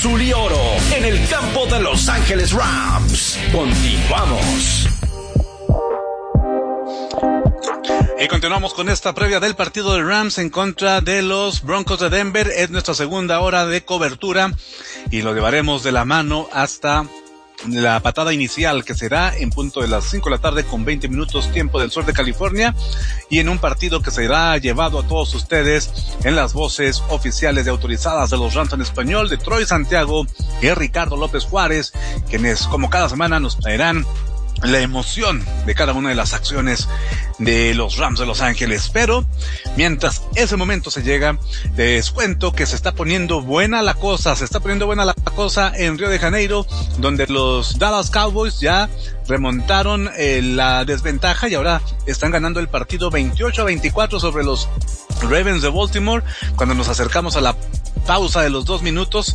Azul y oro en el campo de Los Ángeles Rams. Continuamos. Y continuamos con esta previa del partido de Rams en contra de los Broncos de Denver. Es nuestra segunda hora de cobertura y lo llevaremos de la mano hasta la patada inicial, que será en punto de las 5 de la tarde con 20 minutos tiempo del sur de California, y en un partido que será llevado a todos ustedes en las voces oficiales y autorizadas de los Rams en español, de Troy Santiago y Ricardo López Juárez, quienes como cada semana nos traerán la emoción de cada una de las acciones de los Rams de Los Ángeles. Pero mientras ese momento se llega, les cuento que se está poniendo buena la cosa en Río de Janeiro, donde los Dallas Cowboys ya remontaron la desventaja y ahora están ganando el partido 28-24 sobre los Ravens de Baltimore. Cuando nos acercamos a la pausa de los 2 minutos,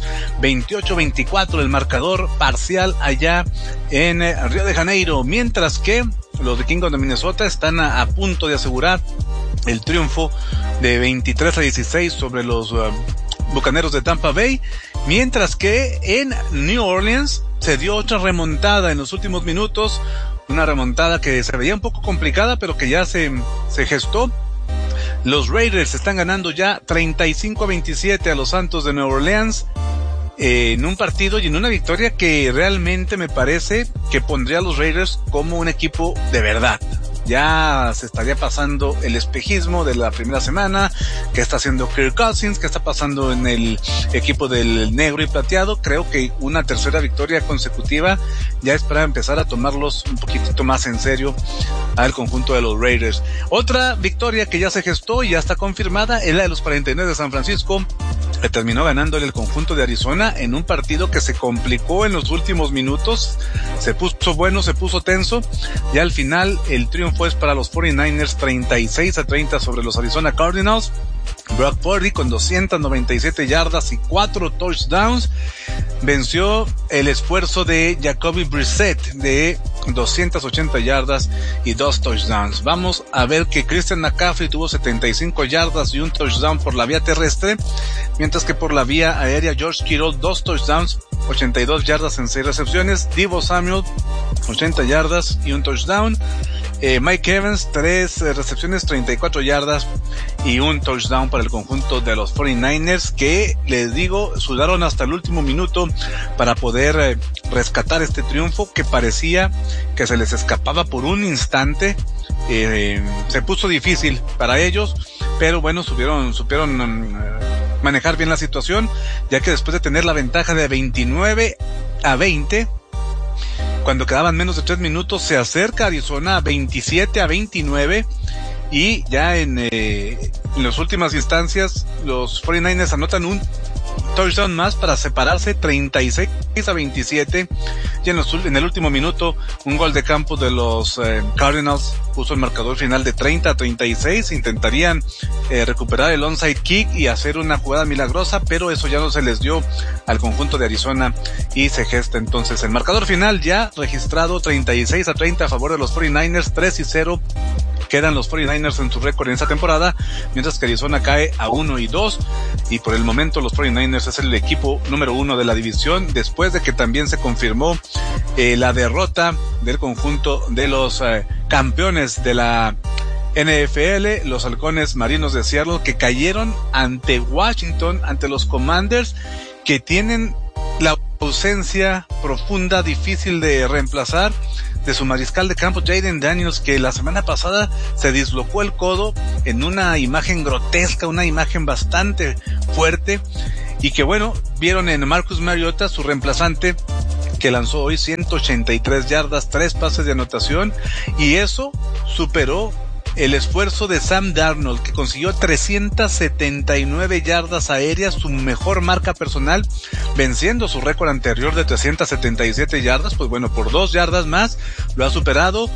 28-24 el marcador parcial allá en Río de Janeiro, mientras que los vikingos de Minnesota están a punto de asegurar el triunfo de 23-16 sobre los Bucaneros de Tampa Bay, mientras que en New Orleans se dio otra remontada en los últimos minutos, una remontada que se veía un poco complicada, pero que ya se gestó. Los Raiders están ganando ya 35-27 a los Santos de Nueva Orleans, en un partido y en una victoria que realmente me parece que pondría a los Raiders como un equipo de verdad. Ya se estaría pasando el espejismo de la primera semana, que está haciendo Kirk Cousins, que está pasando en el equipo del negro y plateado. Creo que una tercera victoria consecutiva ya es para empezar a tomarlos un poquitito más en serio al conjunto de los Raiders. Otra victoria que ya se gestó y ya está confirmada es la de los 49 de San Francisco, que terminó ganándole el conjunto de Arizona en un partido que se complicó en los últimos minutos, se puso bueno, se puso tenso, y al final el triunfo es para los 49ers 36-30 sobre los Arizona Cardinals. Brock Purdy con 297 yardas y 4 touchdowns venció el esfuerzo de Jacoby Brissett de 280 yardas y 2 touchdowns. Vamos a ver que Christian McCaffrey tuvo 75 yardas y un touchdown por la vía terrestre, mientras que por la vía aérea George Kittle 2 touchdowns, 82 yardas en 6 recepciones. Deebo Samuel 80 yardas y un touchdown. Mike Evans 3 recepciones, 34 yardas y un touchdown para el conjunto de los 49ers, que les digo, sudaron hasta el último minuto para poder rescatar este triunfo que parecía que se les escapaba por un instante. Se puso difícil para ellos, pero bueno, supieron manejar bien la situación, ya que después de tener la ventaja de 29-20, cuando quedaban menos de 3 minutos, se acerca Arizona a 27-29, y ya en las últimas instancias los 49ers anotan un touchdown más para separarse 36-27, y en el último minuto un gol de campo de los Cardinals puso el marcador final de 30-36. Intentarían recuperar el onside kick y hacer una jugada milagrosa, pero eso ya no se les dio al conjunto de Arizona y se gesta entonces el marcador final ya registrado 36-30 a favor de los 49ers. 3-0 quedan los 49ers en su récord en esta temporada, mientras que Arizona cae a 1-2, y por el momento los 49ers es el equipo número 1 de la división, después de que también se confirmó la derrota del conjunto de los campeones de la NFL, los halcones marinos de Seattle, que cayeron ante Washington, ante los Commanders, que tienen la ausencia profunda, difícil de reemplazar, de su mariscal de campo Jayden Daniels, que la semana pasada se dislocó el codo en una imagen grotesca, una imagen bastante fuerte, y que bueno, vieron en Marcus Mariota, su reemplazante, que lanzó hoy 183 yardas, 3 pases de anotación, y eso superó el esfuerzo de Sam Darnold, que consiguió 379 yardas aéreas, su mejor marca personal, venciendo su récord anterior de 377 yardas. Pues bueno, por 2 yardas más lo ha superado.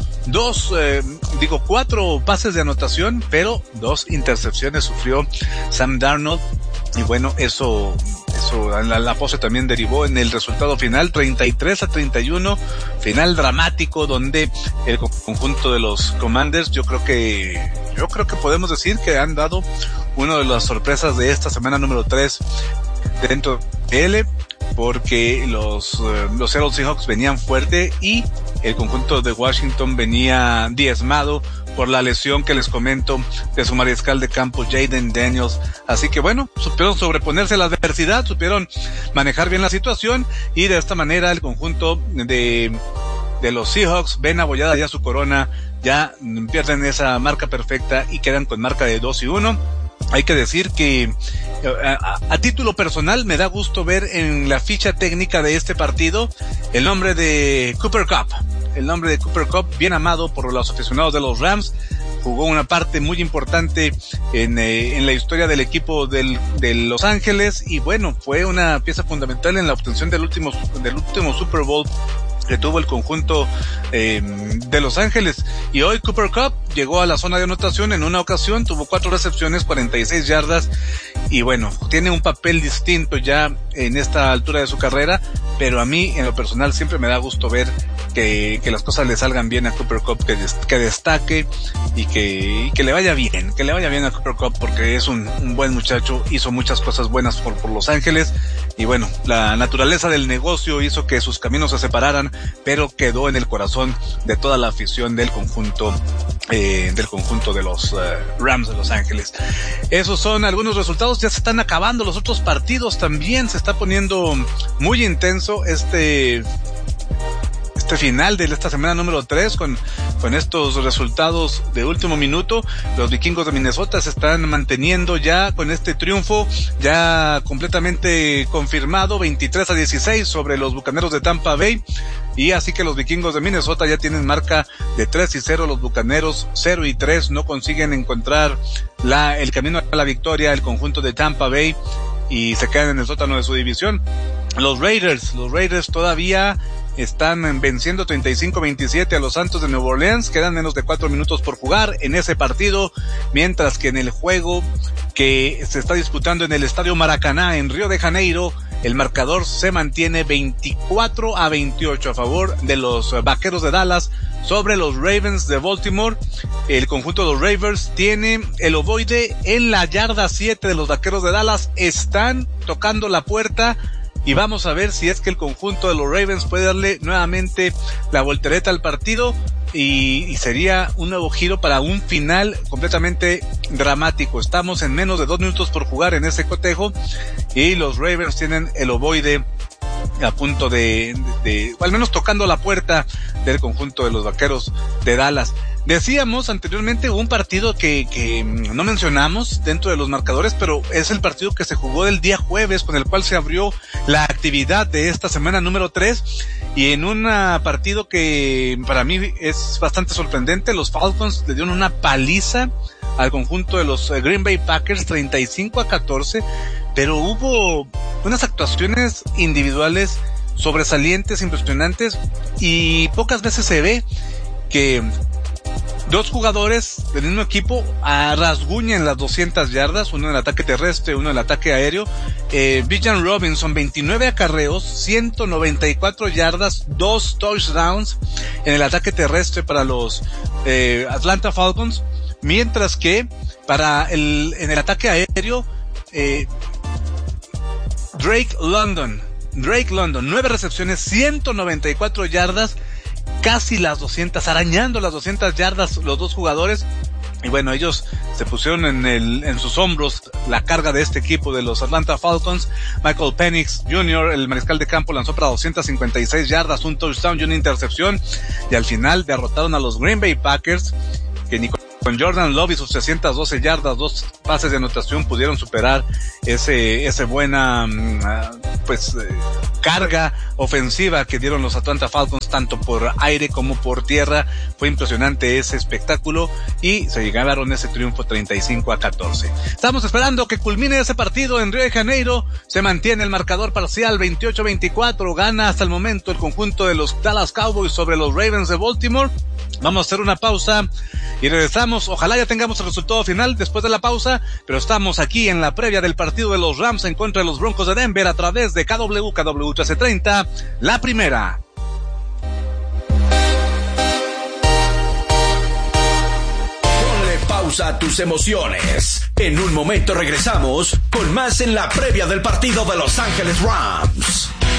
4 pases de anotación, pero 2 intercepciones sufrió Sam Darnold. Y bueno, eso la pose también derivó en el resultado final, 33-31, final dramático, donde el conjunto de los Commanders, yo creo que podemos decir que han dado una de las sorpresas de esta semana número 3 dentro de él. porque los Seattle Seahawks venían fuerte y el conjunto de Washington venía diezmado por la lesión que les comento de su mariscal de campo Jayden Daniels. Así que bueno, supieron sobreponerse a la adversidad, supieron manejar bien la situación y de esta manera el conjunto de los Seahawks ven abollada ya su corona, ya pierden esa marca perfecta y quedan con marca de 2-1. Hay que decir que a título personal me da gusto ver en la ficha técnica de este partido el nombre de Cooper Kupp. El nombre de Cooper Kupp, bien amado por los aficionados de los Rams, jugó una parte muy importante en la historia del equipo de Los Ángeles y bueno, fue una pieza fundamental en la obtención del último Super Bowl que tuvo el conjunto de Los Ángeles. Y hoy Cooper Kupp llegó a la zona de anotación en una ocasión, tuvo 4 recepciones, 46 yardas, y bueno, tiene un papel distinto ya en esta altura de su carrera, pero a mí, en lo personal, siempre me da gusto ver que las cosas le salgan bien a Cooper Kupp, que destaque y que le vaya bien, a Cooper Kupp, porque es un buen muchacho, hizo muchas cosas buenas por Los Ángeles, y bueno, la naturaleza del negocio hizo que sus caminos se separaran, pero quedó en el corazón de toda la afición del conjunto de los Rams de Los Ángeles. Esos son algunos resultados, ya se están acabando los otros partidos también, se está poniendo muy intenso este final de esta semana número 3 con estos resultados de último minuto. Los vikingos de Minnesota se están manteniendo ya con este triunfo ya completamente confirmado, 23-16 sobre los bucaneros de Tampa Bay, y así que los vikingos de Minnesota ya tienen marca de 3-0, los bucaneros 0-3, no consiguen encontrar el camino a la victoria el conjunto de Tampa Bay y se quedan en el sótano de su división. Los Raiders todavía están venciendo 35-27 a los Santos de Nueva Orleans, quedan menos de 4 minutos por jugar en ese partido, mientras que en el juego que se está disputando en el Estadio Maracaná en Río de Janeiro, el marcador se mantiene 24-28 a favor de los Vaqueros de Dallas sobre los Ravens de Baltimore. El conjunto de los Ravens tiene el ovoide en la yarda 7 de los Vaqueros de Dallas, están tocando la puerta y vamos a ver si es que el conjunto de los Ravens puede darle nuevamente la voltereta al partido y sería un nuevo giro para un final completamente dramático. Estamos en menos de 2 minutos por jugar en ese cotejo y los Ravens tienen el ovoide a punto de o al menos tocando la puerta del conjunto de los Vaqueros de Dallas. Decíamos anteriormente un partido que no mencionamos dentro de los marcadores, pero es el partido que se jugó del día jueves, con el cual se abrió la actividad de esta semana número 3, y en un partido que para mí es bastante sorprendente, los Falcons le dieron una paliza al conjunto de los Green Bay Packers 35-14, pero hubo unas actuaciones individuales sobresalientes, impresionantes, y pocas veces se ve que 2 jugadores del mismo equipo rasguñen las 200 yardas, uno en el ataque terrestre, uno en el ataque aéreo. Bijan Robinson, 29 acarreos, 194 yardas, 2 touchdowns en el ataque terrestre para los Atlanta Falcons, mientras que en el ataque aéreo, Drake London, 9 recepciones, 194 yardas, casi las 200, arañando las 200 yardas los 2 jugadores. Y bueno, ellos se pusieron en sus hombros la carga de este equipo de los Atlanta Falcons. Michael Penix Jr., el mariscal de campo, lanzó para 256 yardas, un touchdown y una intercepción, y al final derrotaron a los Green Bay Packers, que ni con Jordan Love y sus 312 yardas, 2 pases de anotación pudieron superar ese buena carga ofensiva que dieron los Atlanta Falcons, tanto por aire como por tierra. Fue impresionante ese espectáculo y se llegaron ese triunfo 35-14. Estamos esperando que culmine ese partido en Río de Janeiro. Se mantiene el marcador parcial 28-24. Gana hasta el momento el conjunto de los Dallas Cowboys sobre los Ravens de Baltimore. Vamos a hacer una pausa y regresamos. Ojalá ya tengamos el resultado final después de la pausa, pero estamos aquí en la previa del partido de los Rams en contra de los Broncos de Denver a través de KW 1330, la primera. Ponle pausa a tus emociones. En un momento regresamos con más en la previa del partido de Los Ángeles Rams.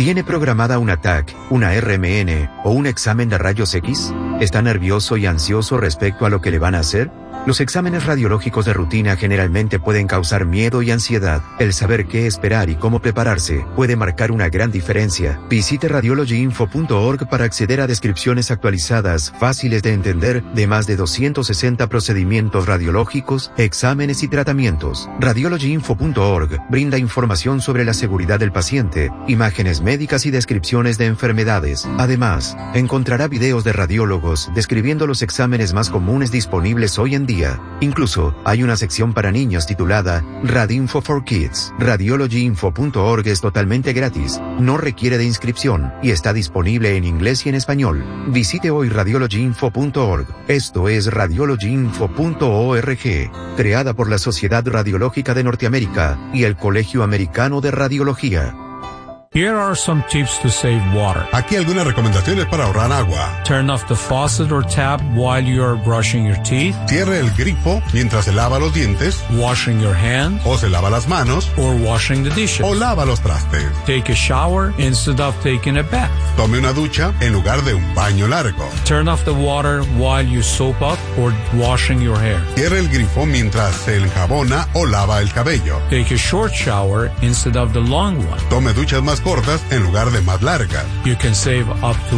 ¿Tiene programada una TAC, una RMN o un examen de rayos X? ¿Está nervioso y ansioso respecto a lo que le van a hacer? Los exámenes radiológicos de rutina generalmente pueden causar miedo y ansiedad. El saber qué esperar y cómo prepararse puede marcar una gran diferencia. Visite radiologyinfo.org para acceder a descripciones actualizadas, fáciles de entender, de más de 260 procedimientos radiológicos, exámenes y tratamientos. Radiologyinfo.org brinda información sobre la seguridad del paciente, imágenes médicas y descripciones de enfermedades. Además, encontrará videos de radiólogos describiendo los exámenes más comunes disponibles hoy en día. Incluso, hay una sección para niños titulada Radinfo for Kids. Radiologyinfo.org es totalmente gratis, no requiere de inscripción y está disponible en inglés y en español. Visite hoy radiologyinfo.org. Esto es radiologyinfo.org, creada por la Sociedad Radiológica de Norteamérica y el Colegio Americano de Radiología. Here are some tips to save water. Aquí algunas recomendaciones para ahorrar agua. Turn off the faucet or tap while you are brushing your teeth. Cierre el grifo mientras se lava los dientes. Washing your hands. O se lava las manos. Or washing the dishes. O lava los trastes. Take a shower instead of taking a bath. Tome una ducha en lugar de un baño largo. Turn off the water while you soap up or washing your hair. Cierre el grifo mientras se enjabona o lava el cabello. Take a short shower instead of the long one. Tome duchas más cortas en lugar de más largas. You can save up to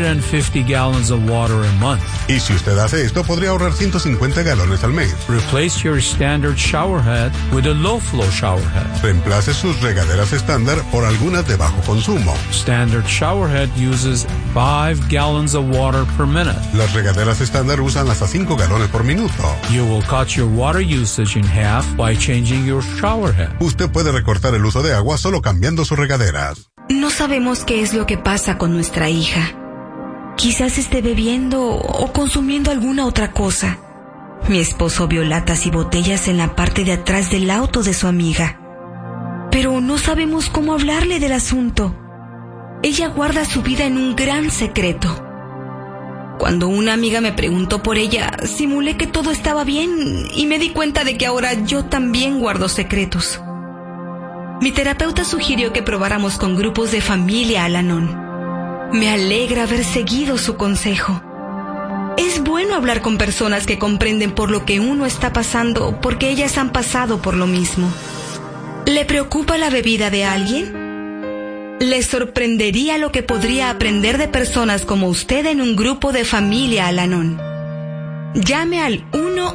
150 gallons of water a month. Y si usted hace esto, podría ahorrar 150 galones al mes. Replace your standard shower head with a low flow shower head. Reemplace sus regaderas estándar por algunas de bajo consumo. Standard shower head uses 5 gallons of water per minute. Las regaderas estándar usan hasta 5 galones por minuto. You will cut your water usage in half by changing your shower head. Usted puede recortar el uso de agua solo cambiando sus regaderas. No sabemos qué es lo que pasa con nuestra hija. Quizás esté bebiendo o consumiendo alguna otra cosa. Mi esposo vio latas y botellas en la parte de atrás del auto de su amiga. Pero no sabemos cómo hablarle del asunto. Ella guarda su vida en un gran secreto. Cuando una amiga me preguntó por ella, simulé que todo estaba bien y me di cuenta de que ahora yo también guardo secretos. Mi terapeuta sugirió que probáramos con grupos de familia Al-Anon. Me alegra haber seguido su consejo. Es bueno hablar con personas que comprenden por lo que uno está pasando, porque ellas han pasado por lo mismo. ¿Le preocupa la bebida de alguien? ¿Le sorprendería lo que podría aprender de personas como usted en un grupo de familia Al-Anon? Llame al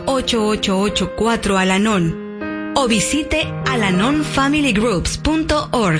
1-8884-Al-Anon. O visite alanonfamilygroups.org.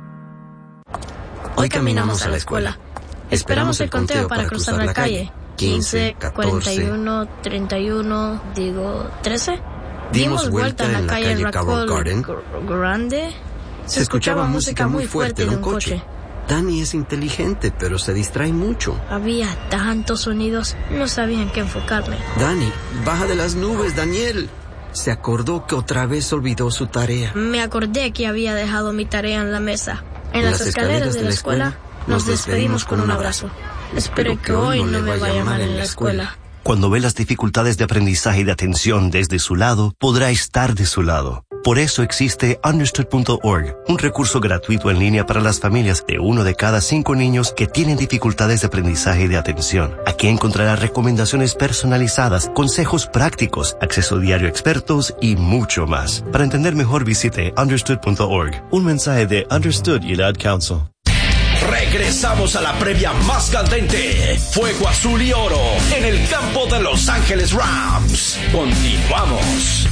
Hoy caminamos a la escuela. Esperamos el conteo para cruzar la calle. 15, 41, 31, 13. Dimos vuelta en la calle Carroll Garden. Grande. Se escuchaba música muy fuerte de un coche. Dani es inteligente, pero se distrae mucho. Había tantos sonidos, no sabía en qué enfocarme. Dani, baja de las nubes, Daniel. Se acordó que otra vez olvidó su tarea. Me acordé que había dejado mi tarea en la mesa. En las escaleras de la escuela nos despedimos con un abrazo. Espero que hoy no me vaya mal en la escuela. Cuando ve las dificultades de aprendizaje y de atención desde su lado, podrá estar de su lado. Por eso existe Understood.org, un recurso gratuito en línea para las familias de 1 de cada 5 niños que tienen dificultades de aprendizaje y de atención. Aquí encontrará recomendaciones personalizadas, consejos prácticos, acceso diario a expertos y mucho más. Para entender mejor, visite Understood.org. Un mensaje de Understood y el Ad Council. Regresamos a la previa más candente. Fuego azul y oro en el campo de Los Ángeles Rams. Continuamos.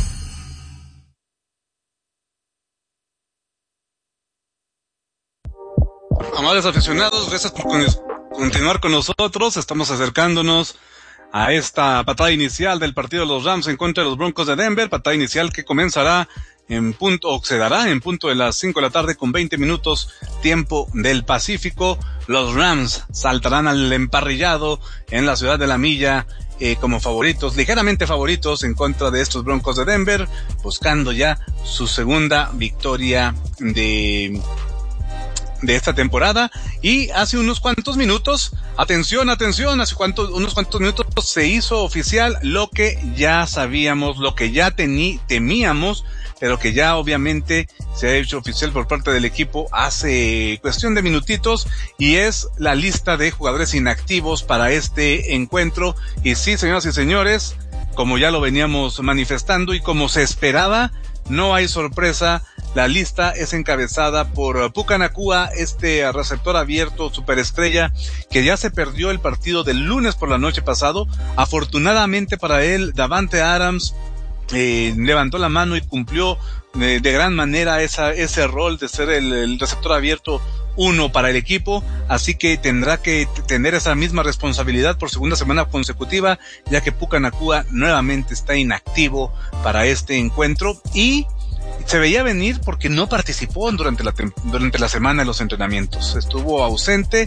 Amables aficionados, gracias por continuar con nosotros. Estamos acercándonos a esta patada inicial del partido de los Rams en contra de los Broncos de Denver. Patada inicial que comenzará se dará en punto de las 5 de la tarde con 20 minutos tiempo del Pacífico. Los Rams saltarán al emparrillado en la ciudad de la Milla como favoritos, ligeramente favoritos en contra de estos Broncos de Denver, buscando ya su segunda victoria de de esta temporada. Y hace unos cuantos minutos, atención, unos cuantos minutos se hizo oficial lo que ya sabíamos, lo que ya temíamos, pero que ya obviamente se ha hecho oficial por parte del equipo hace cuestión de minutitos, y es la lista de jugadores inactivos para este encuentro. Y sí, señoras y señores, como ya lo veníamos manifestando y como se esperaba, no hay sorpresa. La lista es encabezada por Puka Nacua, este receptor abierto superestrella que ya se perdió el partido del lunes por la noche pasado. Afortunadamente para él, Davante Adams levantó la mano y cumplió de gran manera ese rol de ser el receptor abierto 1 para el equipo, así que tendrá que tener esa misma responsabilidad por segunda semana consecutiva, ya que Puka Nacua nuevamente está inactivo para este encuentro, y se veía venir porque no participó durante la semana en los entrenamientos. Estuvo ausente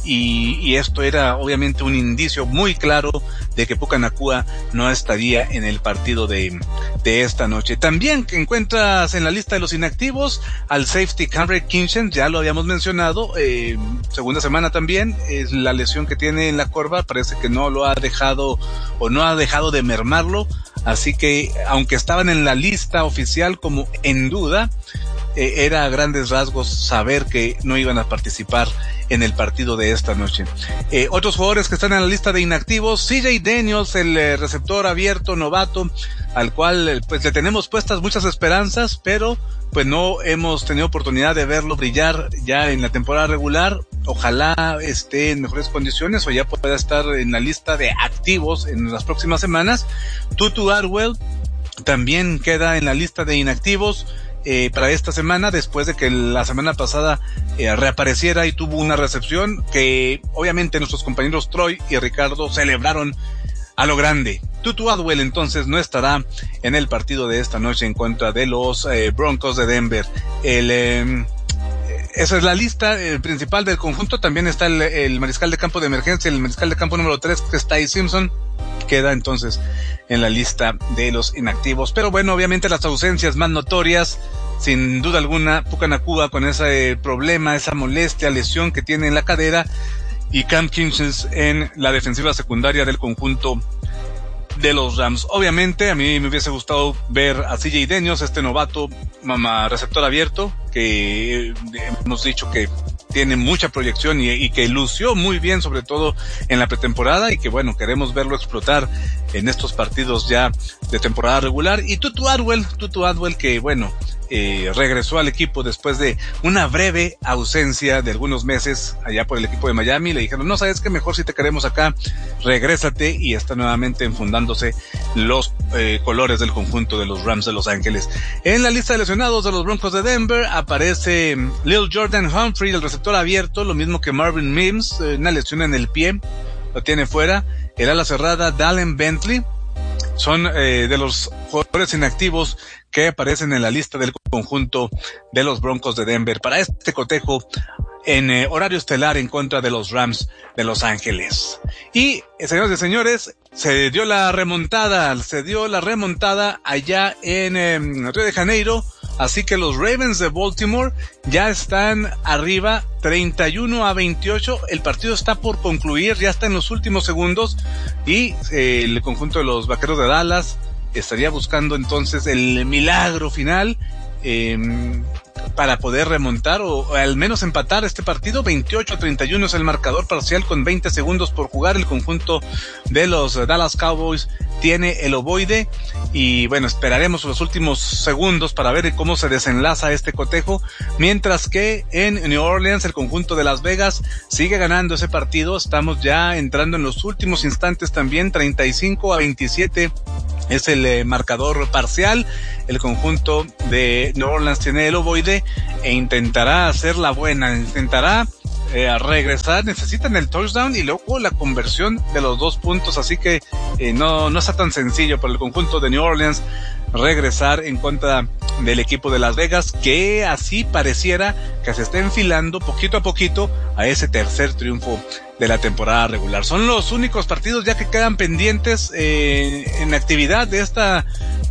y esto era obviamente un indicio muy claro de que Puka Nacua no estaría en el partido de esta noche. También que encuentras en la lista de los inactivos al safety Cameron Kinchen, ya lo habíamos mencionado, segunda semana también, es la lesión que tiene en la corva, parece que no lo ha dejado o no ha dejado de mermarlo. Así que, aunque estaban en la lista oficial como en duda, era a grandes rasgos saber que no iban a participar en el partido de esta noche. Otros jugadores que están en la lista de inactivos, CJ Daniels, el receptor abierto novato, al cual pues le tenemos puestas muchas esperanzas, pero pues no hemos tenido oportunidad de verlo brillar ya en la temporada regular. Ojalá esté en mejores condiciones o ya pueda estar en la lista de activos en las próximas semanas. Tutu Atwell también queda en la lista de inactivos para esta semana, después de que la semana pasada reapareciera y tuvo una recepción que obviamente nuestros compañeros Troy y Ricardo celebraron a lo grande. Tutu Atwell entonces no estará en el partido de esta noche en contra de los Broncos de Denver. Esa es la lista principal del conjunto. También está el mariscal de campo de emergencia, el mariscal de campo número 3, que es Ty Simpson, queda entonces en la lista de los inactivos. Pero bueno, obviamente las ausencias más notorias, sin duda alguna, Puka Nacua con ese problema, esa molestia, lesión que tiene en la cadera, y Cam Kinchens en la defensiva secundaria del conjunto de los Rams. Obviamente a mí me hubiese gustado ver a CJ Daniels, este novato receptor abierto, que hemos dicho que tiene mucha proyección y que lució muy bien, sobre todo en la pretemporada, y que bueno, queremos verlo explotar en estos partidos ya de temporada regular. Y Tutu Atwell que bueno, regresó al equipo después de una breve ausencia de algunos meses allá por el equipo de Miami. Le dijeron, no, sabes que mejor si te queremos acá, regrésate, y está nuevamente enfundándose los colores del conjunto de los Rams de Los Ángeles. En la lista de lesionados de los Broncos de Denver aparece Lil Jordan Humphrey, el receptor abierto, lo mismo que Marvin Mims, una lesión en el pie, lo tiene fuera. El ala cerrada Dallin Bentley son de los jugadores inactivos que aparecen en la lista del conjunto de los Broncos de Denver para este cotejo en horario estelar en contra de los Rams de Los Ángeles. Y, señoras y señores, se dio la remontada allá en Río de Janeiro, así que los Ravens de Baltimore ya están arriba 31-28, el partido está por concluir, ya está en los últimos segundos, y el conjunto de los Vaqueros de Dallas estaría buscando entonces el milagro final para poder remontar o al menos empatar este partido. 28-31 es el marcador parcial con 20 segundos por jugar. El conjunto de los Dallas Cowboys tiene el ovoide y bueno, esperaremos los últimos segundos para ver cómo se desenlaza este cotejo, mientras que en New Orleans el conjunto de Las Vegas sigue ganando ese partido. Estamos ya entrando en los últimos instantes también, 35-27 es el marcador parcial. El conjunto de New Orleans tiene el ovoide e intentará hacer la buena, intentará regresar. Necesitan el touchdown y luego la conversión de los 2 puntos, así que no está tan sencillo para el conjunto de New Orleans regresar en contra del equipo de Las Vegas, que así pareciera que se está enfilando poquito a poquito a ese tercer triunfo de la temporada regular. Son los únicos partidos ya que quedan pendientes en actividad de esta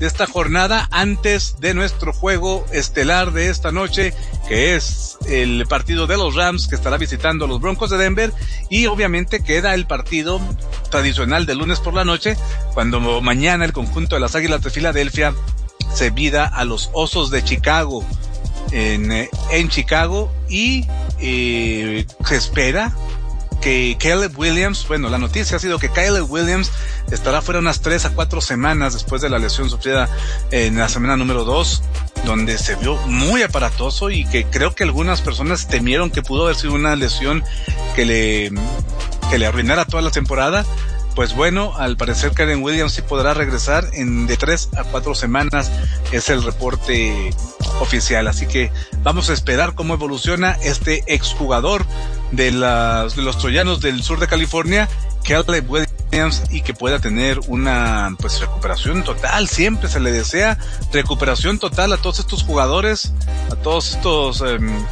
de esta jornada antes de nuestro juego estelar de esta noche, que es el partido de los Rams, que estará visitando a los Broncos de Denver, y obviamente queda el partido tradicional de lunes por la noche, cuando mañana el conjunto de las Águilas de Filadelfia se mida a los Osos de Chicago en Chicago, y se espera que Caleb Williams, bueno, la noticia ha sido que Caleb Williams estará fuera unas 3 a 4 semanas después de la lesión sufrida en la semana número 2, donde se vio muy aparatoso y que creo que algunas personas temieron que pudo haber sido una lesión que le arruinara toda la temporada. Pues bueno, al parecer Caleb Williams sí podrá regresar de 3 a 4 semanas, es el reporte oficial. Así que vamos a esperar cómo evoluciona este exjugador de los Troyanos del sur de California, Caleb Williams, y que pueda tener una recuperación total. Siempre se le desea recuperación total a todos estos jugadores, a todos estos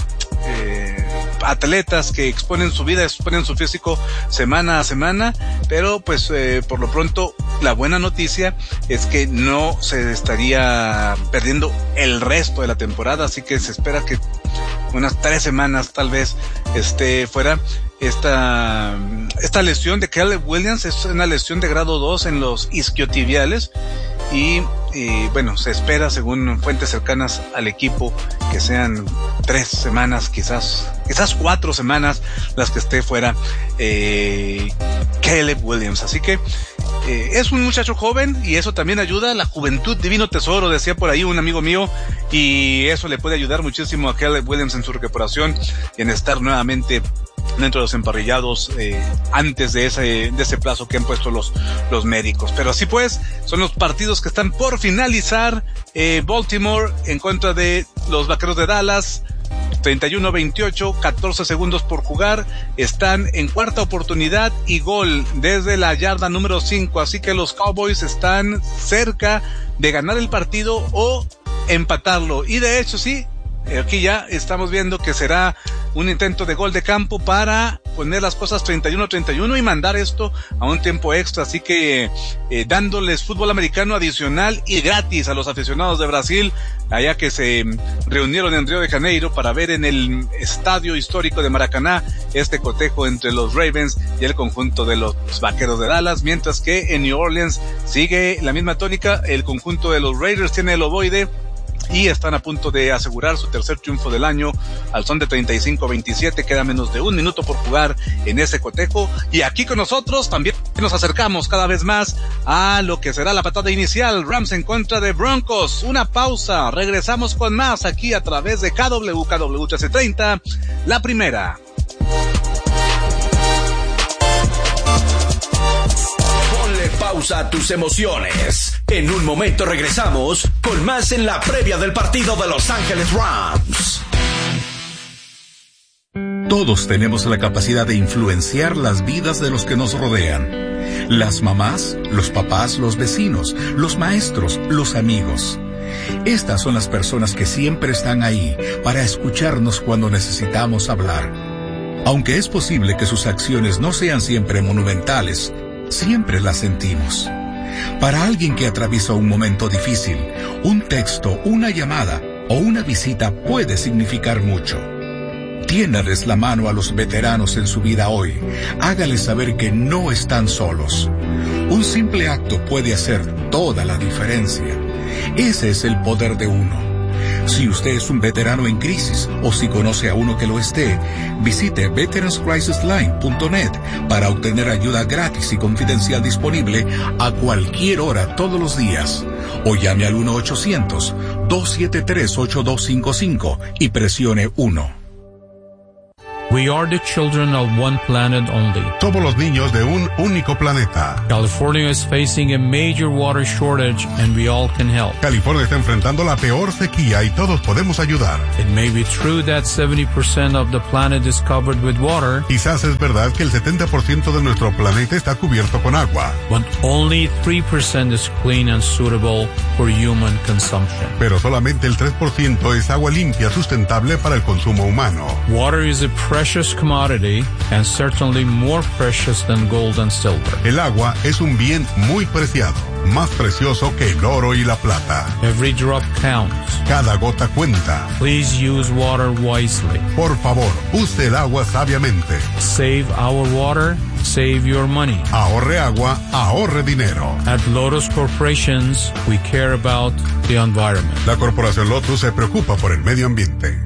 atletas que exponen su vida, exponen su físico semana a semana, pero por lo pronto la buena noticia es que no se estaría perdiendo el resto de la temporada, así que se espera que unas 3 semanas tal vez esté fuera. Esta lesión de Caleb Williams es una lesión de grado 2 en los isquiotibiales, y bueno, se espera, según fuentes cercanas al equipo, que sean 3 semanas, quizás 4 semanas las que esté fuera Caleb Williams. Así que es un muchacho joven, y eso también ayuda. La juventud, divino tesoro, decía por ahí un amigo mío, y eso le puede ayudar muchísimo a Caleb Williams en su recuperación y en estar nuevamente dentro de los emparrillados antes de ese plazo que han puesto los médicos. Pero así pues, son los partidos que están por finalizar. Baltimore en contra de los Vaqueros de Dallas, 31-28, 14 segundos por jugar, están en cuarta oportunidad y gol desde la yarda número 5, así que los Cowboys están cerca de ganar el partido o empatarlo, y de hecho sí, aquí ya estamos viendo que será un intento de gol de campo para poner las cosas 31-31 y mandar esto a un tiempo extra. Así que dándoles fútbol americano adicional y gratis a los aficionados de Brasil, allá que se reunieron en Río de Janeiro para ver en el estadio histórico de Maracaná este cotejo entre los Ravens y el conjunto de los Vaqueros de Dallas, mientras que en New Orleans sigue la misma tónica. El conjunto de los Raiders tiene el ovoide y están a punto de asegurar su tercer triunfo del año al son de 35-27. Queda menos de 1 minuto por jugar en ese cotejo, y aquí con nosotros también nos acercamos cada vez más a lo que será la patada inicial, Rams en contra de Broncos. Una pausa, regresamos con más aquí a través de KW 1330, la primera. Pausa a tus emociones. En un momento regresamos con más en la previa del partido de Los Ángeles Rams. Todos tenemos la capacidad de influenciar las vidas de los que nos rodean. Las mamás, los papás, los vecinos, los maestros, los amigos. Estas son las personas que siempre están ahí para escucharnos cuando necesitamos hablar. Aunque es posible que sus acciones no sean siempre monumentales, siempre las sentimos. Para alguien que atraviesa un momento difícil, un texto, una llamada o una visita puede significar mucho. Tiéndales la mano a los veteranos en su vida hoy. Hágales saber que no están solos. Un simple acto puede hacer toda la diferencia. Ese es el poder de uno. Si usted es un veterano en crisis o si conoce a uno que lo esté, visite veteranscrisisline.net para obtener ayuda gratis y confidencial disponible a cualquier hora todos los días. O llame al 1-800-273-8255 y presione 1. We are the children of one planet only. Somos los niños de un único planeta. California is facing a major water shortage and we all can help. California está enfrentando la peor sequía y todos podemos ayudar. It may be true that 70% of the planet is covered with water. Quizás es verdad que el 70% de nuestro planeta está cubierto con agua. But only 3% is clean and suitable for human consumption. Pero solamente el 3% es agua limpia sustentable para el consumo humano. Water is a precious commodity and certainly more precious than gold and silver. El agua es un bien muy preciado más precioso que el oro y la plata. Every drop counts. Cada gota cuenta. Please use water wisely. Por favor, use el agua sabiamente. Save our water, save your money. Ahorre agua, ahorre dinero. At Lotus Corporations, we care about the environment. La Corporación Lotus se preocupa por el medio ambiente.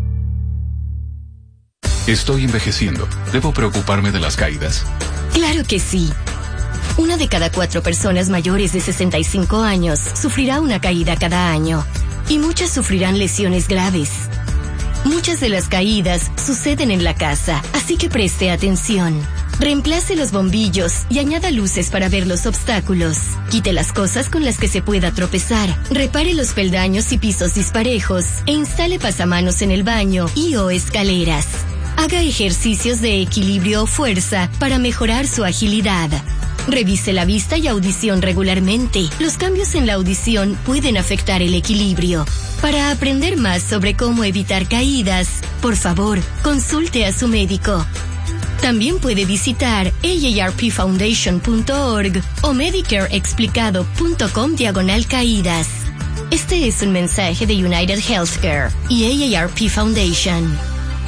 Estoy envejeciendo. ¿Debo preocuparme de las caídas? Claro que sí. 1 de cada 4 personas mayores de 65 años sufrirá una caída cada año, y muchas sufrirán lesiones graves. Muchas de las caídas suceden en la casa, así que preste atención. Reemplace los bombillos y añada luces para ver los obstáculos. Quite las cosas con las que se pueda tropezar. Repare los peldaños y pisos disparejos e instale pasamanos en el baño o escaleras. Haga ejercicios de equilibrio o fuerza para mejorar su agilidad. Revise la vista y audición regularmente. Los cambios en la audición pueden afectar el equilibrio. Para aprender más sobre cómo evitar caídas, por favor, consulte a su médico. También puede visitar aarpfoundation.org o medicareexplicado.com/caídas. Este es un mensaje de United Healthcare y AARP Foundation.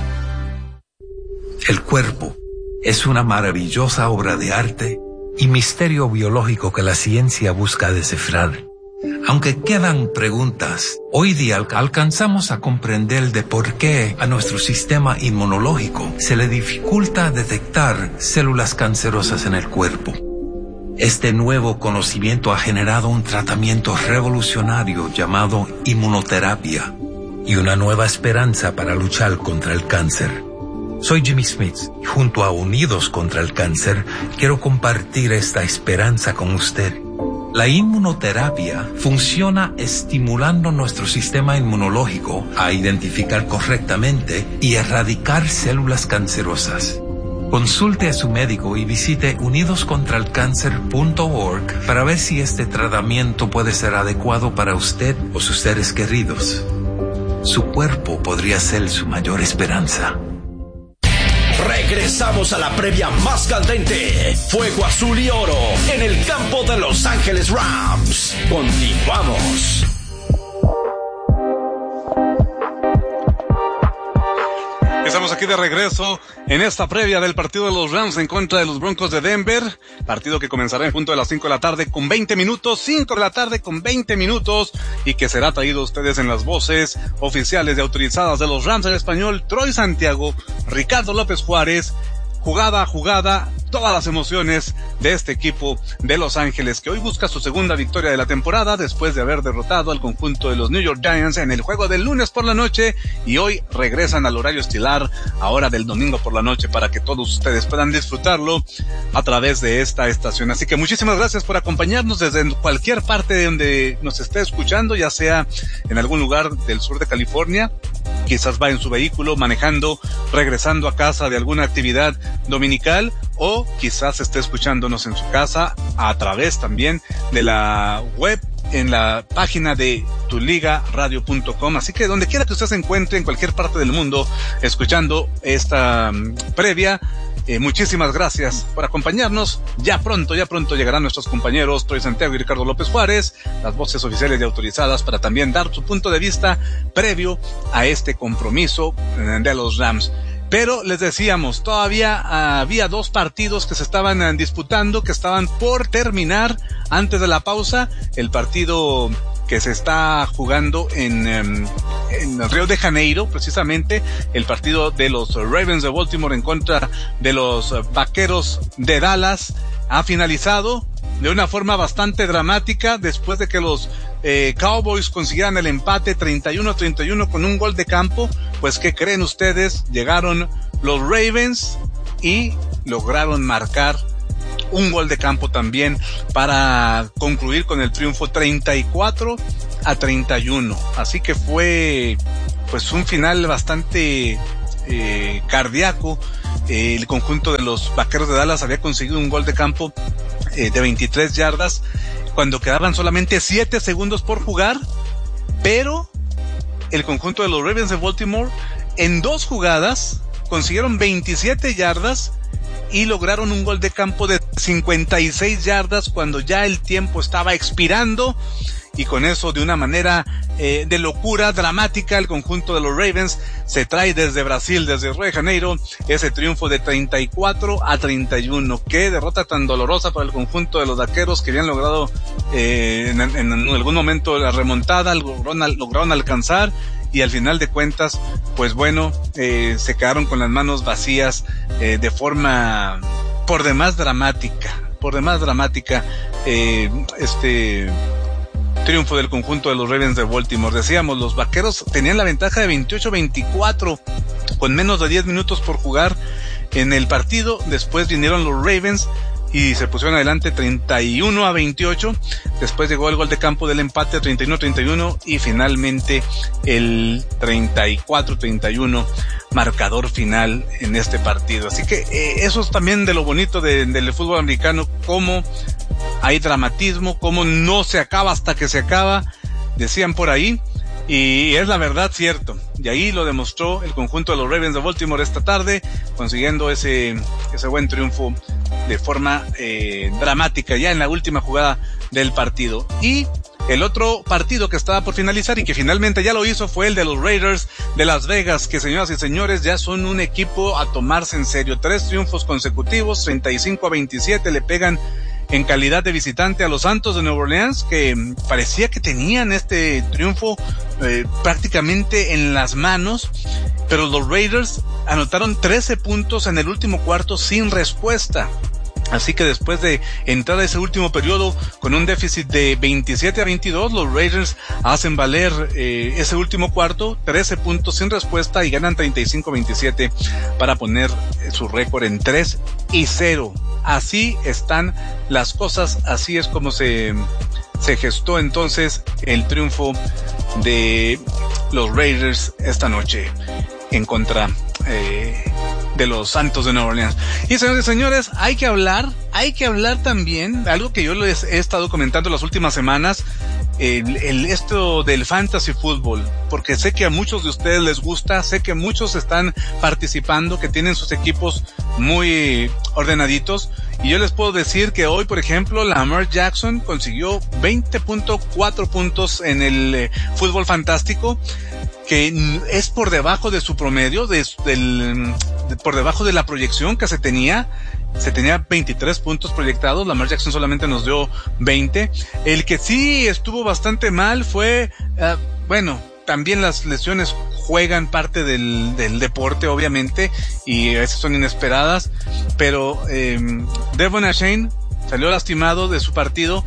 El cuerpo es una maravillosa obra de arte y misterio biológico que la ciencia busca descifrar. Aunque quedan preguntas, hoy día alcanzamos a comprender de por qué a nuestro sistema inmunológico se le dificulta detectar células cancerosas en el cuerpo. Este nuevo conocimiento ha generado un tratamiento revolucionario llamado inmunoterapia y una nueva esperanza para luchar contra el cáncer. Soy Jimmy Smith y junto a Unidos contra el Cáncer quiero compartir esta esperanza con usted. La inmunoterapia funciona estimulando nuestro sistema inmunológico a identificar correctamente y erradicar células cancerosas. Consulte a su médico y visite unidoscontralcancer.org para ver si este tratamiento puede ser adecuado para usted o sus seres queridos. Su cuerpo podría ser su mayor esperanza. Regresamos a la previa más candente. Fuego azul y oro en el campo de Los Ángeles Rams. Continuamos. Estamos aquí de regreso en esta previa del partido de los Rams en contra de los Broncos de Denver. Partido que comenzará en punto de las 5 de la tarde con 20 minutos. 5 de la tarde con 20 minutos. Y que será traído a ustedes en las voces oficiales y autorizadas de los Rams en español. Troy Santiago, Ricardo López Juárez. Jugada a jugada, todas las emociones de este equipo de Los Ángeles, que hoy busca su segunda victoria de la temporada después de haber derrotado al conjunto de los New York Giants en el juego del lunes por la noche, y hoy regresan al horario estelar, ahora del domingo por la noche, para que todos ustedes puedan disfrutarlo a través de esta estación. Así que muchísimas gracias por acompañarnos desde cualquier parte de donde nos esté escuchando, ya sea en algún lugar del sur de California, quizás va en su vehículo manejando, regresando a casa de alguna actividad dominical, o quizás esté escuchándonos en su casa a través también de la web en la página de tuligaradio.com. Así que donde quiera que usted se encuentre en cualquier parte del mundo escuchando esta previa, muchísimas gracias por acompañarnos. Ya pronto llegarán nuestros compañeros Troy Santiago y Ricardo López Juárez, las voces oficiales y autorizadas, para también dar su punto de vista previo a este compromiso de los Rams. Pero les decíamos, todavía había 2 partidos que se estaban disputando, que estaban por terminar antes de la pausa. El partido que se está jugando en Río de Janeiro, precisamente, el partido de los Ravens de Baltimore en contra de los Vaqueros de Dallas, ha finalizado de una forma bastante dramática después de que los Cowboys consiguieran el empate 31-31 con un gol de campo. Pues, ¿qué creen ustedes? Llegaron los Ravens y lograron marcar un gol de campo también para concluir con el triunfo 34-31. Así que fue pues un final bastante cardíaco. El conjunto de los Vaqueros de Dallas había conseguido un gol de campo de 23 yardas cuando quedaban solamente 7 segundos por jugar, pero el conjunto de los Ravens de Baltimore en 2 jugadas consiguieron 27 yardas y lograron un gol de campo de 56 yardas cuando ya el tiempo estaba expirando. Y con eso, de una manera de locura dramática, el conjunto de los Ravens se trae desde Brasil, desde Río de Janeiro, ese triunfo de 34-31. Qué derrota tan dolorosa para el conjunto de los vaqueros, que habían logrado en algún momento la remontada, lograron alcanzar, y al final de cuentas, pues bueno, se quedaron con las manos vacías de forma por demás dramática. Triunfo del conjunto de los Ravens de Baltimore. Decíamos, los vaqueros tenían la ventaja de 28-24 con menos de 10 minutos por jugar en el partido. Después vinieron los Ravens y se pusieron adelante 31-28. Después llegó el gol de campo del empate, 31-31, y finalmente el 34-31 marcador final en este partido. Así que eso es también de lo bonito del fútbol americano, cómo hay dramatismo, cómo no se acaba hasta que se acaba, decían por ahí, y es la verdad cierto. Y ahí lo demostró el conjunto de los Ravens de Baltimore esta tarde, consiguiendo ese buen triunfo de forma dramática ya en la última jugada del partido. Y el otro partido que estaba por finalizar y que finalmente ya lo hizo fue el de los Raiders de Las Vegas, que, señoras y señores, ya son un equipo a tomarse en serio. 3 triunfos consecutivos, 35-27, le pegan en calidad de visitante a los Santos de Nueva Orleans, que parecía que tenían este triunfo prácticamente en las manos, pero los Raiders anotaron 13 puntos en el último cuarto sin respuesta. Así que después de entrar a ese último periodo con un déficit de 27-22, los Raiders hacen valer ese último cuarto, 13 puntos sin respuesta, y ganan 35-27 para poner su récord en 3-0. Así están las cosas, así es como se gestó entonces el triunfo de los Raiders esta noche en contra de los Santos de Nueva Orleans. Y señores y señores, hay que hablar también de algo que yo les he estado comentando las últimas semanas, esto del fantasy fútbol, porque sé que a muchos de ustedes les gusta, sé que muchos están participando, que tienen sus equipos muy ordenaditos, y yo les puedo decir que hoy, por ejemplo, Lamar Jackson consiguió 20.4 puntos en el fútbol fantástico, que es por debajo de su promedio, por debajo de la proyección que se tenía 23 puntos proyectados. Lamar Jackson solamente nos dio 20. El que sí estuvo bastante mal fue, también las lesiones juegan parte del deporte, obviamente, y a veces son inesperadas, pero Devon Achane salió lastimado de su partido,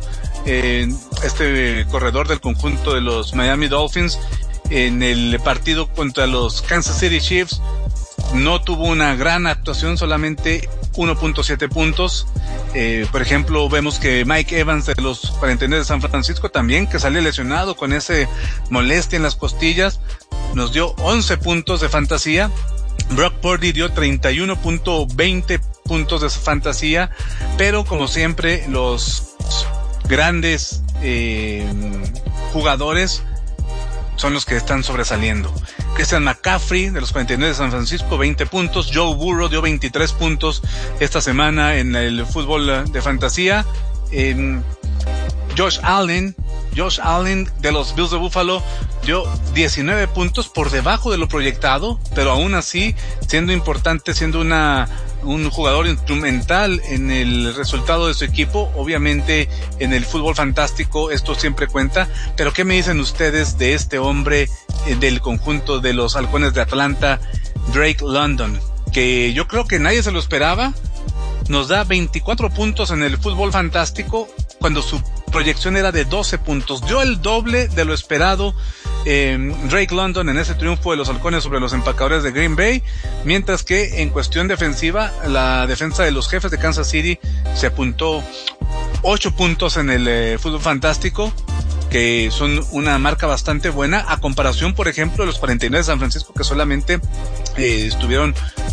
este corredor del conjunto de los Miami Dolphins, en el partido contra los Kansas City Chiefs. No tuvo una gran actuación, solamente 1.7 puntos. Por ejemplo, vemos que Mike Evans de los 49 de San Francisco también, que salió lesionado con ese molestia en las costillas, nos dio 11 puntos de fantasía. Brock Purdy dio 31.20 puntos de fantasía, pero como siempre, los grandes jugadores son los que están sobresaliendo. Christian McCaffrey de los 49 de San Francisco, 20 puntos. Joe Burrow dio 23 puntos esta semana en el fútbol de fantasía. Josh Allen de los Bills de Buffalo dio 19 puntos, por debajo de lo proyectado, pero aún así siendo importante, siendo un jugador instrumental en el resultado de su equipo. Obviamente en el fútbol fantástico esto siempre cuenta, pero ¿qué me dicen ustedes de este hombre del conjunto de los Halcones de Atlanta, Drake London, que yo creo que nadie se lo esperaba? Nos da 24 puntos en el fútbol fantástico cuando su proyección era de 12 puntos. Dio el doble de lo esperado Drake London en ese triunfo de los Halcones sobre los Empacadores de Green Bay, mientras que en cuestión defensiva, la defensa de los Jefes de Kansas City se apuntó 8 puntos en el fútbol fantástico, que son una marca bastante buena a comparación, por ejemplo, de los 49 de San Francisco, que solamente estuvieron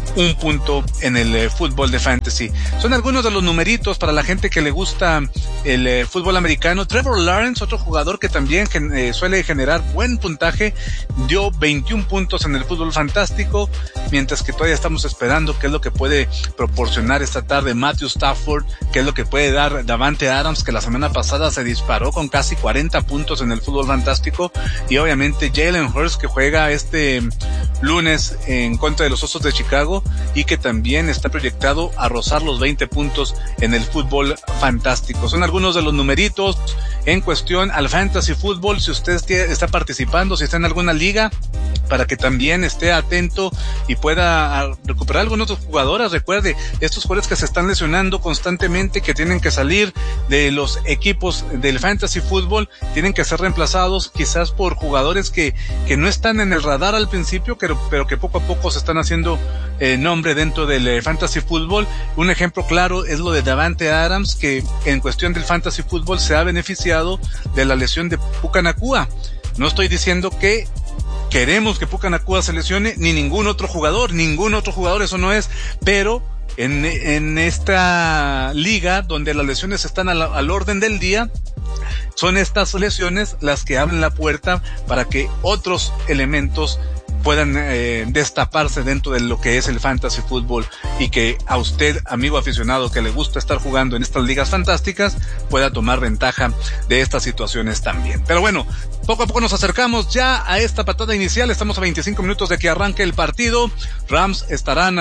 un punto en el fútbol de fantasy. Son algunos de los numeritos para la gente que le gusta el fútbol americano. Trevor Lawrence, otro jugador que también suele generar buen puntaje, dio 21 puntos en el fútbol fantástico, mientras que todavía estamos esperando qué es lo que puede proporcionar esta tarde Matthew Stafford, qué es lo que puede dar Davante Adams, que la semana pasada se disparó con casi 40 puntos en el fútbol fantástico, y obviamente Jalen Hurts, que juega este lunes en contra de los Osos de Chicago y que también está proyectado a rozar los 20 puntos en el fútbol fantástico. Son algunos de los numeritos en cuestión al fantasy fútbol. Si usted está participando, si está en alguna liga, para que también esté atento y pueda recuperar algunos otros jugadores. Recuerde, estos jugadores que se están lesionando constantemente, que tienen que salir de los equipos del fantasy fútbol, tienen que ser reemplazados quizás por jugadores que no están en el radar al principio, pero que poco a poco se están haciendo nombre dentro del fantasy fútbol. Un ejemplo claro es lo de Davante Adams, que en cuestión del fantasy fútbol se ha beneficiado de la lesión de Puka Nacua. No estoy diciendo que queremos que Puka Nacua se lesione, ni ningún otro jugador, eso no es, pero en esta liga donde las lesiones están al orden del día, son estas lesiones las que abren la puerta para que otros elementos puedan destaparse dentro de lo que es el fantasy fútbol, y que a usted, amigo aficionado que le gusta estar jugando en estas ligas fantásticas, pueda tomar ventaja de estas situaciones también. Pero bueno, poco a poco nos acercamos ya a esta patada inicial. Estamos a 25 minutos de que arranque el partido. Rams estarán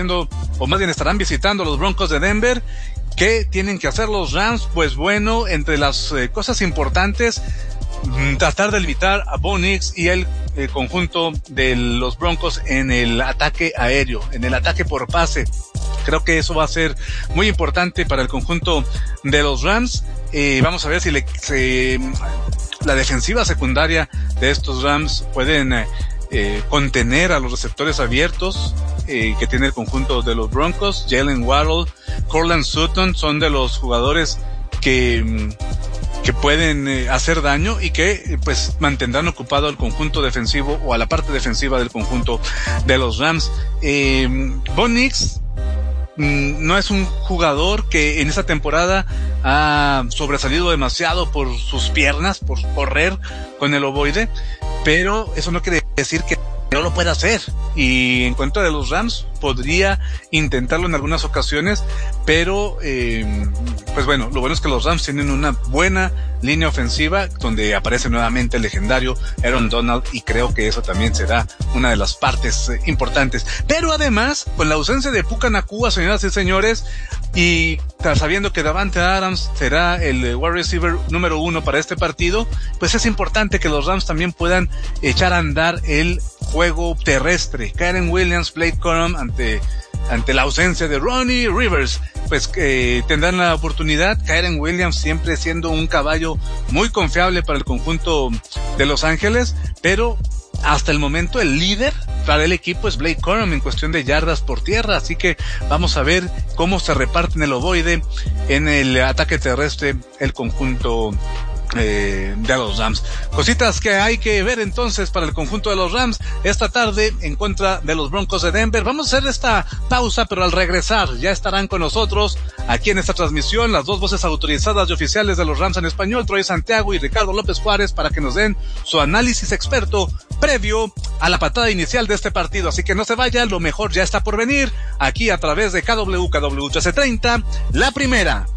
estarán visitando a los Broncos de Denver. ¿Qué tienen que hacer los Rams? Pues bueno, entre las cosas importantes, tratar de limitar a Bo Nix y el conjunto de los Broncos en el ataque aéreo, en el ataque por pase. Creo que eso va a ser muy importante para el conjunto de los Rams. Vamos a ver si la defensiva secundaria de estos Rams pueden contener a los receptores abiertos que tiene el conjunto de los Broncos. Jalen Waddle, Courtland Sutton son de los jugadores que pueden hacer daño y que pues mantendrán ocupado al conjunto defensivo o a la parte defensiva del conjunto de los Rams. Bo Nix no es un jugador que en esta temporada ha sobresalido demasiado por sus piernas, por correr con el ovoide, pero eso no quiere decir que no lo puede hacer, y en contra de los Rams podría intentarlo en algunas ocasiones, pero pues bueno, lo bueno es que los Rams tienen una buena línea ofensiva donde aparece nuevamente el legendario Aaron Donald, y creo que eso también será una de las partes importantes. Pero además, con la ausencia de Puka Nacua, señoras y señores, y sabiendo que Davante Adams será el wide receiver número 1 para este partido, pues es importante que los Rams también puedan echar a andar el juego terrestre. Kyren Williams, Blake Corum, ante la ausencia de Ronnie Rivers, pues tendrán la oportunidad. Kyren Williams siempre siendo un caballo muy confiable para el conjunto de Los Ángeles, pero hasta el momento el líder para el equipo es Blake Corum en cuestión de yardas por tierra, así que vamos a ver cómo se reparten el ovoide en el ataque terrestre el conjunto de los Rams. Cositas que hay que ver entonces para el conjunto de los Rams esta tarde en contra de los Broncos de Denver. Vamos a hacer esta pausa, pero al regresar ya estarán con nosotros aquí en esta transmisión las dos voces autorizadas y oficiales de los Rams en español, Troy Santiago y Ricardo López Juárez, para que nos den su análisis experto previo a la patada inicial de este partido. Así que no se vaya, lo mejor ya está por venir aquí a través de KW 1330, La Primera.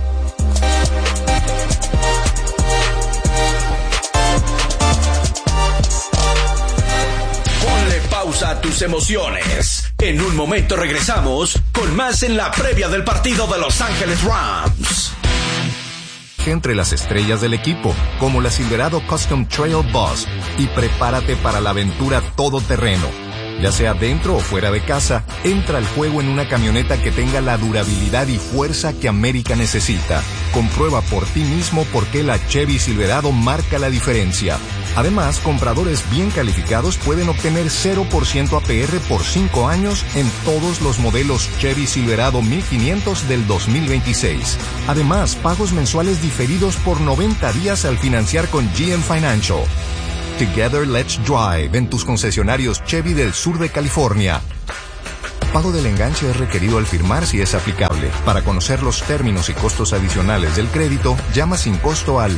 Pausa a tus emociones. En un momento regresamos con más en la previa del partido de Los Ángeles Rams. Entre las estrellas del equipo, como la Silverado Custom Trail Bus, y prepárate para la aventura todoterreno. Ya sea dentro o fuera de casa, entra al juego en una camioneta que tenga la durabilidad y fuerza que América necesita. Comprueba por ti mismo por qué la Chevy Silverado marca la diferencia. Además, compradores bien calificados pueden obtener 0% APR por 5 años en todos los modelos Chevy Silverado 1500 del 2026. Además, pagos mensuales diferidos por 90 días al financiar con GM Financial. Together Let's Drive en tus concesionarios Chevy del sur de California. Pago del enganche es requerido al firmar si es aplicable. Para conocer los términos y costos adicionales del crédito, llama sin costo al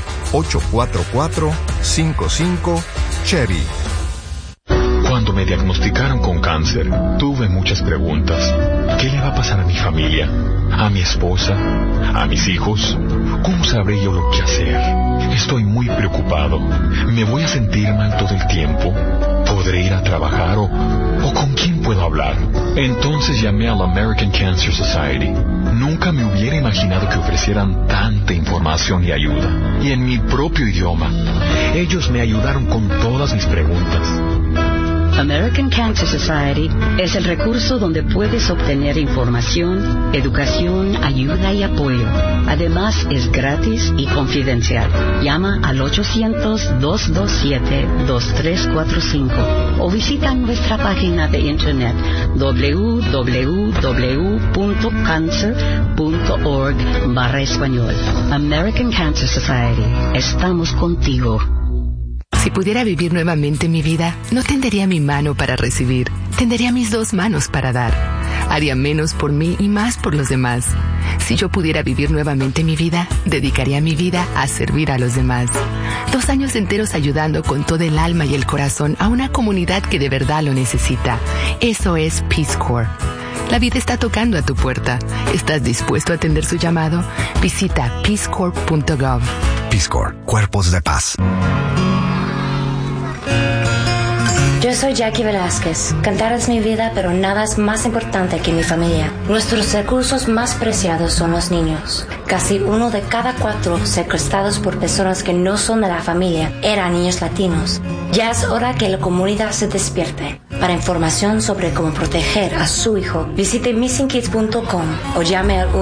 844-55-CHEVY. Cuando me diagnosticaron con cáncer, tuve muchas preguntas. ¿Qué le va a pasar a mi familia? ¿A mi esposa? ¿A mis hijos? ¿Cómo sabré yo lo que hacer? Estoy muy preocupado. ¿Me voy a sentir mal todo el tiempo? ¿Podré ir a trabajar o con quién puedo hablar? Entonces llamé a la American Cancer Society. Nunca me hubiera imaginado que ofrecieran tanta información y ayuda. Y en mi propio idioma. Ellos me ayudaron con todas mis preguntas. American Cancer Society es el recurso donde puedes obtener información, educación, ayuda y apoyo. Además, es gratis y confidencial. Llama al 800-227-2345 o visita nuestra página de internet www.cancer.org/español. American Cancer Society. Estamos contigo. Si pudiera vivir nuevamente mi vida, no tendería mi mano para recibir, tendería mis dos manos para dar. Haría menos por mí y más por los demás. Si yo pudiera vivir nuevamente mi vida, dedicaría mi vida a servir a los demás. 2 años enteros ayudando con todo el alma y el corazón a una comunidad que de verdad lo necesita. Eso es Peace Corps. La vida está tocando a tu puerta. ¿Estás dispuesto a atender su llamado? Visita peacecorps.gov. Peace Corps, Cuerpos de Paz. Yo soy Jackie Velázquez. Cantar es mi vida, pero nada es más importante que mi familia. Nuestros recursos más preciados son los niños. Casi 1 de cada 4 secuestrados por personas que no son de la familia eran niños latinos. Ya es hora que la comunidad se despierte. Para información sobre cómo proteger a su hijo, visite missingkids.com o llame al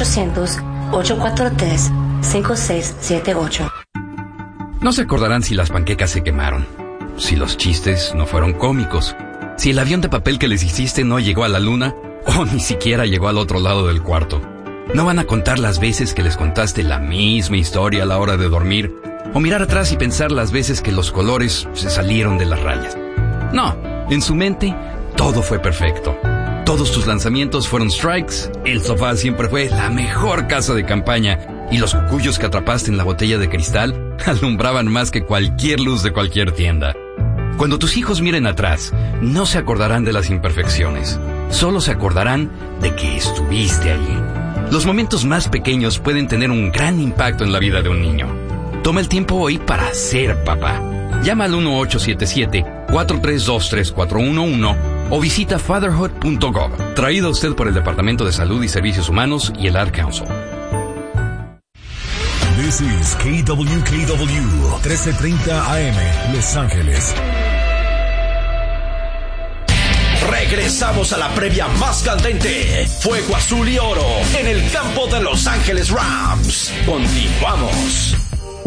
1-800-843-5678. No se acordarán si las panquecas se quemaron, si los chistes no fueron cómicos, si el avión de papel que les hiciste no llegó a la luna o ni siquiera llegó al otro lado del cuarto. No van a contar las veces que les contaste la misma historia a la hora de dormir o mirar atrás y pensar las veces que los colores se salieron de las rayas. No, en su mente todo fue perfecto. Todos tus lanzamientos fueron strikes, el sofá siempre fue la mejor casa de campaña y los cucuyos que atrapaste en la botella de cristal alumbraban más que cualquier luz de cualquier tienda. Cuando tus hijos miren atrás, no se acordarán de las imperfecciones, solo se acordarán de que estuviste allí. Los momentos más pequeños pueden tener un gran impacto en la vida de un niño. Toma el tiempo hoy para ser papá. Llama al 1-877-432-3411 o visita fatherhood.gov. Traído a usted por el Departamento de Salud y Servicios Humanos y el Ad Council. This is KWKW 1330 AM, Los Ángeles. Regresamos a la previa más candente. Fuego azul y oro en el campo de Los Ángeles Rams. Continuamos.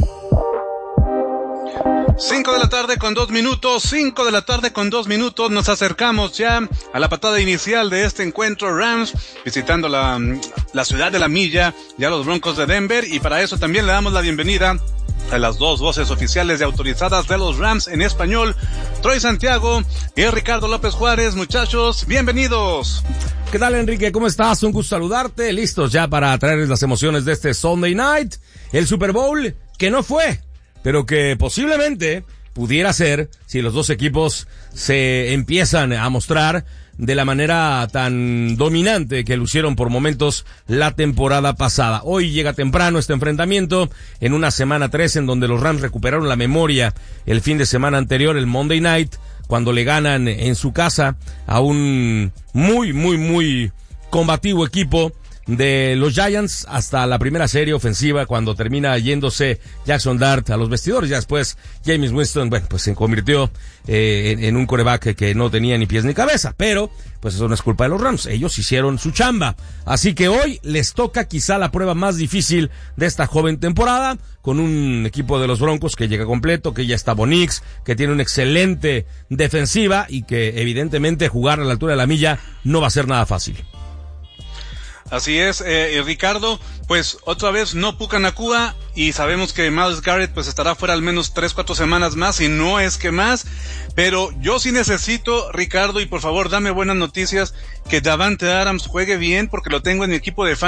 5 de la tarde con 2 minutos, 5 de la tarde con 2 minutos, nos acercamos ya a la patada inicial de este encuentro. Rams visitando la ciudad de la milla, ya los Broncos de Denver, y para eso también le damos la bienvenida a las dos voces oficiales y autorizadas de los Rams en español, Troy Santiago y Ricardo López Juárez. Muchachos, bienvenidos. ¿Qué tal, Enrique? ¿Cómo estás? Un gusto saludarte, listos ya para traerles las emociones de este Sunday Night, el Super Bowl que no fue, pero que posiblemente pudiera ser si los dos equipos se empiezan a mostrar de la manera tan dominante que lucieron por momentos la temporada pasada. Hoy llega temprano este enfrentamiento en una semana 3 en donde los Rams recuperaron la memoria el fin de semana anterior, el Monday Night, cuando le ganan en su casa a un muy combativo equipo de los Giants hasta la primera serie ofensiva, cuando termina yéndose Jackson Dart a los vestidores. Ya después Jameis Winston, pues se convirtió en un quarterback que no tenía ni pies ni cabeza, pero pues eso no es culpa de los Rams, ellos hicieron su chamba. Así que hoy les toca quizá la prueba más difícil de esta joven temporada, con un equipo de los Broncos que llega completo, que ya está Bo Nix, que tiene una excelente defensiva y que evidentemente jugar a la altura de la milla no va a ser nada fácil. Así es, Ricardo, pues otra vez no Puka Nacua y sabemos que Myles Garrett pues estará fuera al menos 3-4 semanas más y no es que más, pero yo sí necesito, Ricardo, y por favor dame buenas noticias, que Davante Adams juegue bien porque lo tengo en mi equipo de